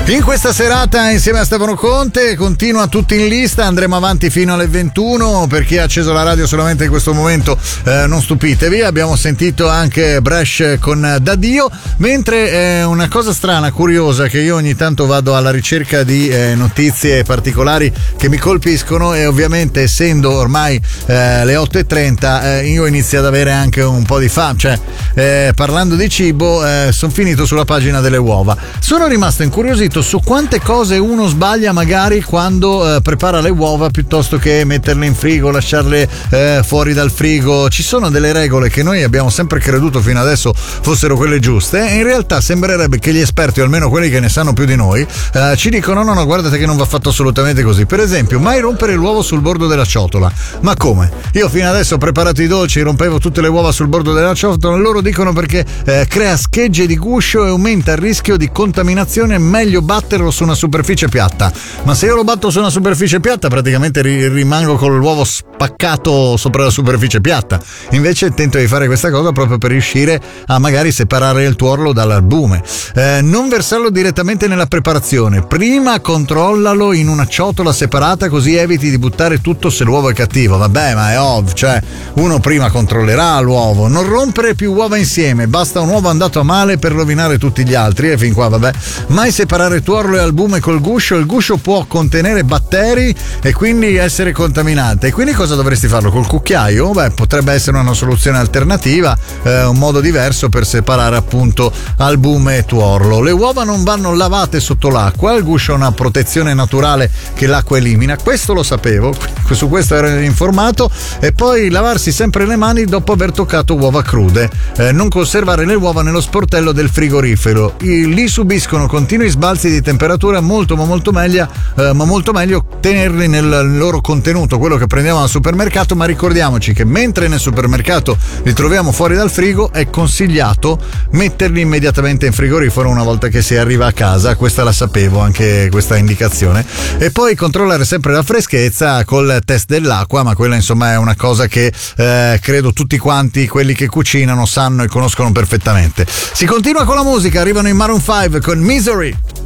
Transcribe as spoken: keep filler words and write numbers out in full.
In questa serata insieme a Stefano Conte continua tutti in lista, andremo avanti fino alle ventuno. Per chi ha acceso la radio solamente in questo momento, eh, non stupitevi, abbiamo sentito anche Bresh con Da Dio, mentre eh, una cosa strana, curiosa, che io ogni tanto vado alla ricerca di eh, notizie particolari che mi colpiscono, e ovviamente essendo ormai eh, le otto e trenta eh, io inizio ad avere anche un po' di fame, cioè eh, parlando di cibo eh, sono finito sulla pagina delle uova. Sono rimasto incuriosito su quante cose uno sbaglia magari quando eh, prepara le uova, piuttosto che metterle in frigo, lasciarle eh, fuori dal frigo. Ci sono delle regole che noi abbiamo sempre creduto fino adesso fossero quelle giuste, e in realtà sembrerebbe che gli esperti, o almeno quelli che ne sanno più di noi, eh, ci dicono no no guardate che non va fatto assolutamente così. Per esempio, mai rompere l'uovo sul bordo della ciotola. Ma come? Io fino adesso ho preparato i dolci, rompevo tutte le uova sul bordo della ciotola. Loro dicono perché eh, crea schegge di guscio e aumenta il rischio di contaminazione, è meglio batterlo su una superficie piatta. Ma se io lo batto su una superficie piatta praticamente ri- rimango con l'uovo spaccato sopra la superficie piatta. Invece tento di fare questa cosa proprio per riuscire a magari separare il tuorlo dall'albume. Eh, non versarlo direttamente nella preparazione, prima controllalo in una ciotola separata, così eviti di buttare tutto se l'uovo è cattivo. Vabbè, ma è ovvio, cioè uno prima controllerà l'uovo. Non rompere più uova insieme, basta un uovo andato a male per rovinare tutti gli altri, e fin qua vabbè. Mai separare tuorlo e albume col guscio, il guscio può contenere batteri e quindi essere contaminante. E quindi cosa dovresti farlo? Col cucchiaio? Beh, potrebbe essere una soluzione alternativa, eh, un modo diverso per separare appunto albume e tuorlo. Le uova non vanno lavate sotto l'acqua, il guscio ha una protezione naturale che l'acqua elimina, questo lo sapevo, su questo ero informato. E poi lavarsi sempre le mani dopo aver toccato uova crude, eh, non conservare le uova nello sportello del frigorifero, I, lì subiscono continui sbalzi di temperatura, molto ma molto meglio eh, ma molto meglio tenerli nel loro contenuto, quello che prendiamo al supermercato. Ma ricordiamoci che mentre nel supermercato li troviamo fuori dal frigo, è consigliato metterli immediatamente in frigorifero una volta che si arriva a casa. Questa la sapevo, anche questa indicazione. E poi controllare sempre la freschezza col test dell'acqua, ma quella insomma è una cosa che eh, credo tutti quanti quelli che cucinano sanno e conoscono perfettamente. Si continua con la musica, arrivano i Maroon cinque con Misery.